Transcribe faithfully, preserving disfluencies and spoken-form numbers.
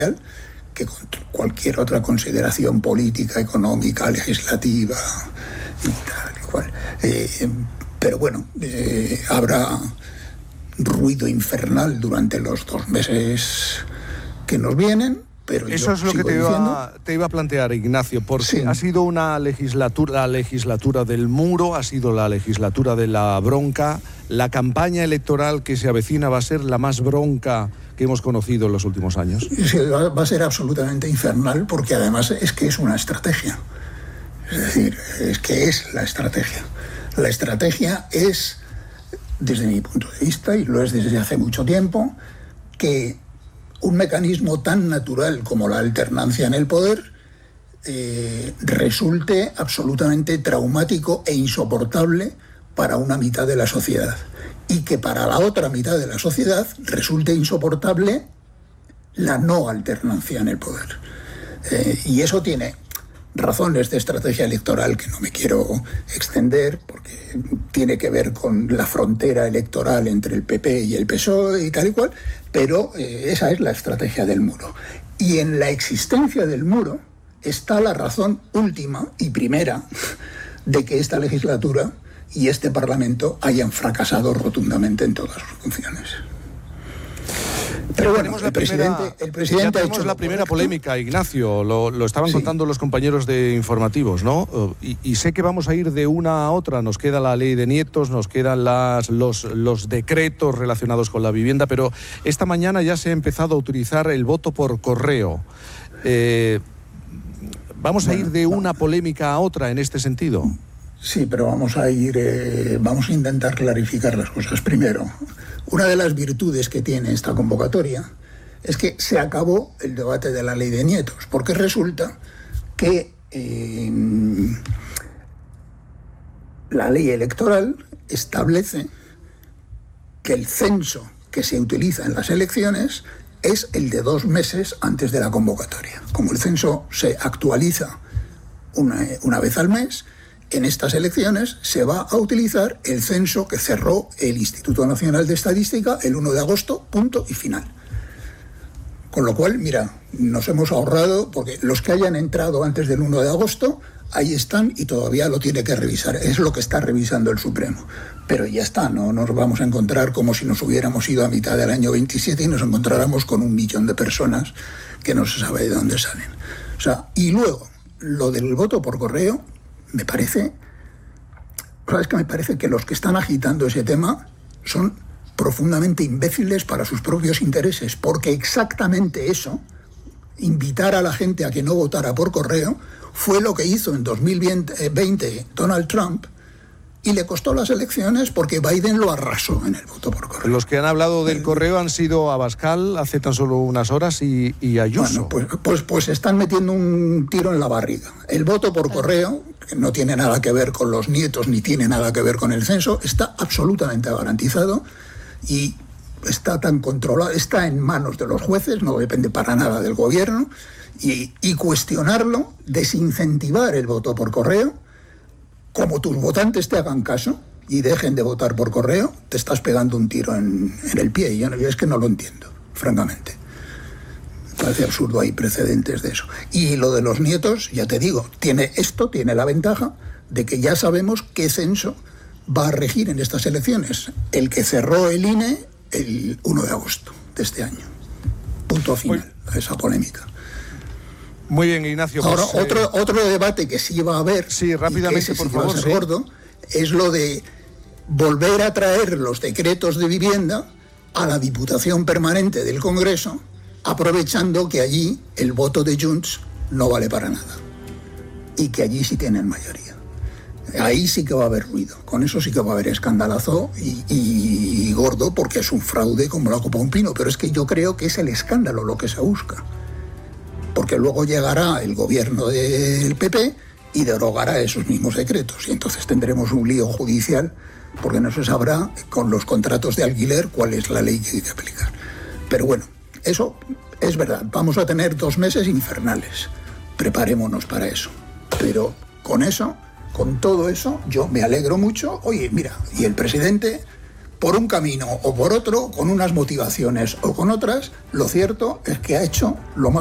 que con cualquier otra consideración política, económica, legislativa y tal y cual. Eh, pero bueno, eh, habrá ruido infernal durante los dos meses que nos vienen. Pero eso es lo que te iba, te iba a plantear, Ignacio, porque sí. ha sido una legislatura, la legislatura del muro, ha sido la legislatura de la bronca. La campaña electoral que se avecina va a ser la más bronca que hemos conocido en los últimos años. Sí, va a ser absolutamente infernal, porque además es que es una estrategia. Es decir, es que es la estrategia. La estrategia es, desde mi punto de vista, y lo es desde hace mucho tiempo, que un mecanismo tan natural como la alternancia en el poder eh, resulte absolutamente traumático e insoportable para una mitad de la sociedad, y que para la otra mitad de la sociedad resulte insoportable la no alternancia en el poder. Eh, y eso tiene razones de estrategia electoral que no me quiero extender, porque tiene que ver con la frontera electoral entre el P P y el P S O E y tal y cual, pero eh, esa es la estrategia del muro. Y en la existencia del muro está la razón última y primera de que esta legislatura y este Parlamento hayan fracasado rotundamente en todas sus funciones. Pero bueno, el presidente, el presidente ha hecho la primera polémica, Ignacio, lo, lo estaban sí. contando los compañeros de informativos, ¿no? Y, y sé que vamos a ir de una a otra, nos queda la ley de nietos, nos quedan las, los, los decretos relacionados con la vivienda, pero esta mañana ya se ha empezado a utilizar el voto por correo. Eh, ¿Vamos bueno, a ir de una polémica a otra en este sentido? Sí, pero vamos a ir, eh, vamos a intentar clarificar las cosas. Primero, una de las virtudes que tiene esta convocatoria es que se acabó el debate de la ley de nietos, porque resulta que eh, la ley electoral establece que el censo que se utiliza en las elecciones es el de dos meses antes de la convocatoria. Como el censo se actualiza una, una vez al mes, en estas elecciones se va a utilizar el censo que cerró el Instituto Nacional de Estadística el uno de agosto, punto y final. Con lo cual, mira, nos hemos ahorrado, porque los que hayan entrado antes del uno de agosto, ahí están y todavía lo tiene que revisar. Es lo que está revisando el Supremo. Pero ya está, no nos vamos a encontrar como si nos hubiéramos ido a mitad del año veintisiete y nos encontráramos con un millón de personas que no se sabe de dónde salen. O sea, y luego, lo del voto por correo, me parece, ¿sabes qué? Me parece que los que están agitando ese tema son profundamente imbéciles para sus propios intereses, porque exactamente eso, invitar a la gente a que no votara por correo, fue lo que hizo en dos mil veinte Donald Trump, y le costó las elecciones porque Biden lo arrasó en el voto por correo. Los que han hablado del correo han sido Abascal hace tan solo unas horas y, y Ayuso. Bueno, pues, pues, pues están metiendo un tiro en la barriga. El voto por correo, que no tiene nada que ver con los nietos ni tiene nada que ver con el censo, está absolutamente garantizado y está tan controlado, está en manos de los jueces, no depende para nada del gobierno, y, y cuestionarlo, desincentivar el voto por correo, como tus votantes te hagan caso y dejen de votar por correo, te estás pegando un tiro en, en el pie. Y yo, yo es que no lo entiendo, francamente. Me parece absurdo, hay precedentes de eso. Y lo de los nietos, ya te digo, tiene esto tiene la ventaja de que ya sabemos qué censo va a regir en estas elecciones. El que cerró el I N E el uno de agosto de este año. Punto final a esa polémica. Muy bien, Ignacio. Ahora, pues, otro, eh... otro debate que sí va a haber, sí, rápidamente, y que por sí favor, va a ser sí. gordo, es lo de volver a traer los decretos de vivienda a la Diputación Permanente del Congreso, aprovechando que allí el voto de Junts no vale para nada y que allí sí tienen mayoría. Ahí sí que va a haber ruido, con eso sí que va a haber escandalazo y, y, y gordo, porque es un fraude como la copa de un pino, pero es que yo creo que es el escándalo lo que se busca. Porque luego llegará el gobierno del P P y derogará esos mismos decretos. Y entonces tendremos un lío judicial, porque no se sabrá con los contratos de alquiler cuál es la ley que hay que aplicar. Pero bueno, eso es verdad. Vamos a tener dos meses infernales. Preparémonos para eso. Pero con eso, con todo eso, yo me alegro mucho. Oye, mira, y el presidente por un camino o por otro, con unas motivaciones o con otras, lo cierto es que ha hecho lo más